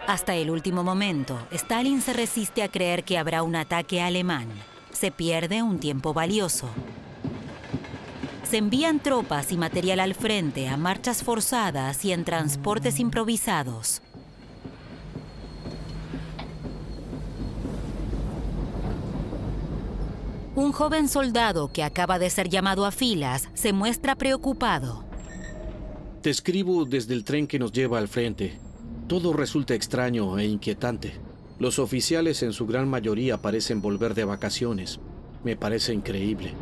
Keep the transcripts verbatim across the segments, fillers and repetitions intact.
Hasta el último momento, Stalin se resiste a creer que habrá un ataque alemán. Se pierde un tiempo valioso. Se envían tropas y material al frente a marchas forzadas y en transportes improvisados. Un joven soldado que acaba de ser llamado a filas se muestra preocupado. Te escribo desde el tren que nos lleva al frente. Todo resulta extraño e inquietante. Los oficiales en su gran mayoría parecen volver de vacaciones. Me parece increíble.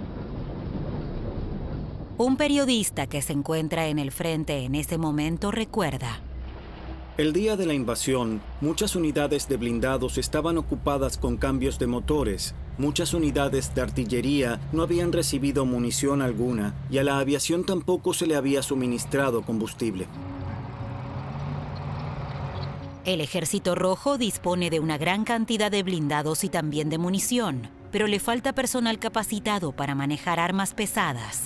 Un periodista que se encuentra en el frente en ese momento recuerda. El día de la invasión, muchas unidades de blindados estaban ocupadas con cambios de motores. Muchas unidades de artillería no habían recibido munición alguna y a la aviación tampoco se le había suministrado combustible. El Ejército Rojo dispone de una gran cantidad de blindados y también de munición, pero le falta personal capacitado para manejar armas pesadas.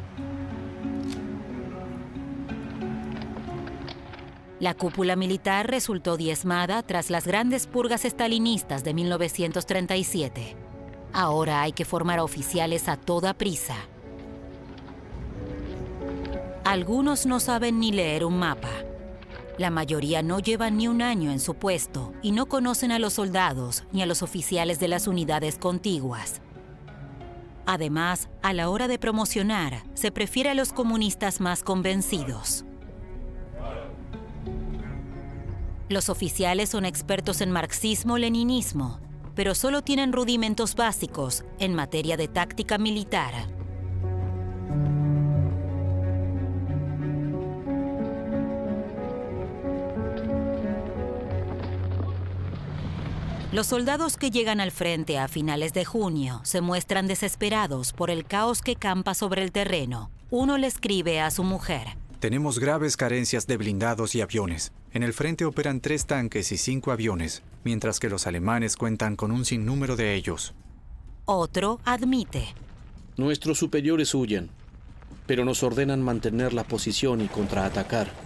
La cúpula militar resultó diezmada tras las grandes purgas estalinistas de mil novecientos treinta y siete. Ahora hay que formar a oficiales a toda prisa. Algunos no saben ni leer un mapa. La mayoría no llevan ni un año en su puesto y no conocen a los soldados ni a los oficiales de las unidades contiguas. Además, a la hora de promocionar, se prefiere a los comunistas más convencidos. Los oficiales son expertos en marxismo-leninismo, pero solo tienen rudimentos básicos en materia de táctica militar. Los soldados que llegan al frente a finales de junio se muestran desesperados por el caos que campa sobre el terreno. Uno le escribe a su mujer. Tenemos graves carencias de blindados y aviones. En el frente operan tres tanques y cinco aviones, mientras que los alemanes cuentan con un sinnúmero de ellos. Otro admite. Nuestros superiores huyen, pero nos ordenan mantener la posición y contraatacar.